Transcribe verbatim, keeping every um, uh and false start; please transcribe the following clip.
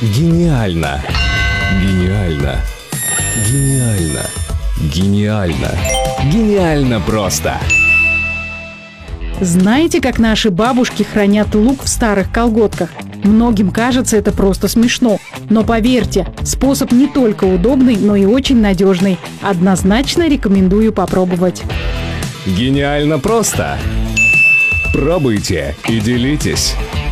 Гениально! Гениально! Гениально! Гениально! Гениально просто! Знаете, как наши бабушки хранят лук в старых колготках? Многим кажется это просто смешно. Но поверьте, способ не только удобный, но и очень надежный. Однозначно рекомендую попробовать. Гениально просто! Пробуйте и делитесь!